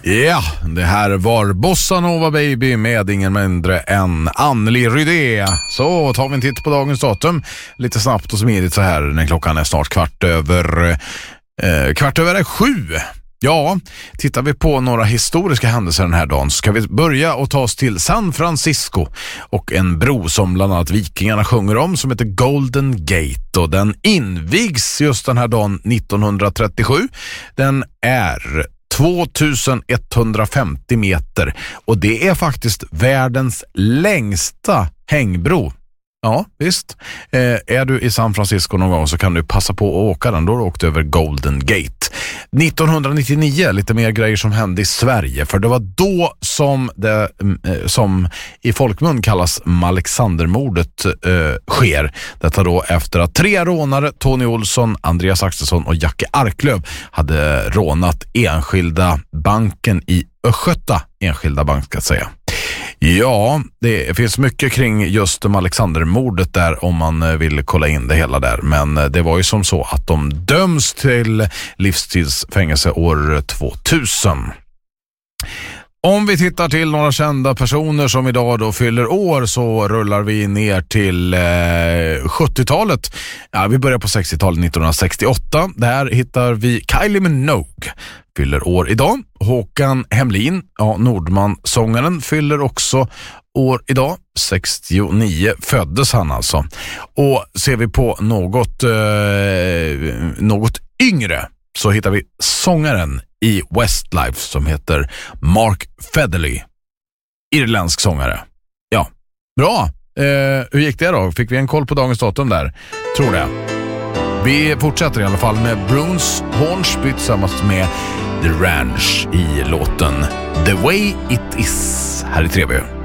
Ja, det här var Bossa Nova Baby med ingen mindre än Anneli Rydé. Så tar vi en titt på dagens datum lite snabbt och smidigt så här när klockan är snart kvart över 7. Ja, tittar vi på några historiska händelser den här dagen så ska vi börja och ta oss till San Francisco och en bro som bland annat vikingarna sjunger om som heter Golden Gate, och den invigs just den här dagen 1937. Den är 2150 meter och det är faktiskt världens längsta hängbro. Ja, visst. Är du i San Francisco någon gång så kan du passa på att åka den. Då har du åkt över Golden Gate. 1999, lite mer grejer som hände i Sverige. För det var då som det som i folkmun kallas Alexandermordet sker. Detta då efter att 3 rånare, Tony Olsson, Andreas Axelsson och Jackie Arklöv hade rånat enskilda banken i Östgöta enskilda bank ska jag säga. Ja, det finns mycket kring just Alexandermordet där om man vill kolla in det hela där. Men det var ju som så att de döms till livstidsfängelse år 2000. Om vi tittar till några kända personer som idag då fyller år så rullar vi ner till 70-talet. Ja, vi börjar på 60-talet 1968. Där hittar vi Kylie Minogue. Fyller år idag. Håkan Hemlin, ja, Nordman-sångaren, fyller också år idag. 69 föddes han alltså. Och ser vi på något yngre så hittar vi sångaren i Westlife som heter Mark Federley. Irländsk sångare. Ja, bra. Hur gick det då? Fick vi en koll på dagens datum där? Tror det. Vi fortsätter i alla fall med Bruce Hornsby tillsammans med The Ranch i låten The Way It Is här i 3B.